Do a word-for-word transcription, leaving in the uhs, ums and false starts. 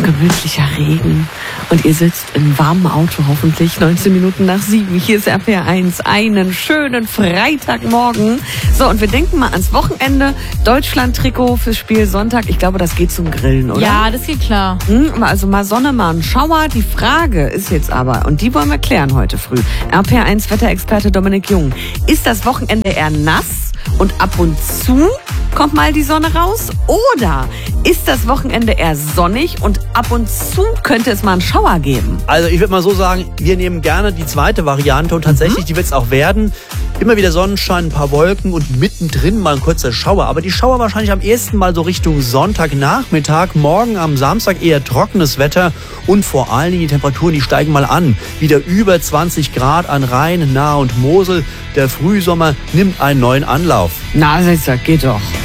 gemütlicher Regen und ihr sitzt im warmen Auto hoffentlich, neunzehn Minuten nach sieben. Hier ist R P R eins, einen schönen Freitagmorgen. So, und wir denken mal ans Wochenende. Deutschland-Trikot fürs Spiel Sonntag. Ich glaube, das geht zum Grillen, oder? Ja, das geht klar. Hm, also mal Sonne, mal ein Schauer. Die Frage ist jetzt aber, und die wollen wir klären heute früh. R P R eins Wetterexperte Dominik Jung. Ist das Wochenende eher nass und ab und zu kommt mal die Sonne raus? Oder ist das Wochenende eher sonnig und ab und zu könnte es mal einen Schauer geben? Also ich würde mal so sagen, wir nehmen gerne die zweite Variante und tatsächlich, mhm. die wird es auch werden. Immer wieder Sonnenschein, ein paar Wolken und mittendrin mal ein kurzer Schauer. Aber die Schauer wahrscheinlich am ehesten mal so Richtung Sonntagnachmittag. Morgen am Samstag eher trockenes Wetter und vor allen Dingen die Temperaturen, die steigen mal an. Wieder über zwanzig Grad an Rhein, Nahe und Mosel. Der Frühsommer nimmt einen neuen Anlauf. Na, das geht doch.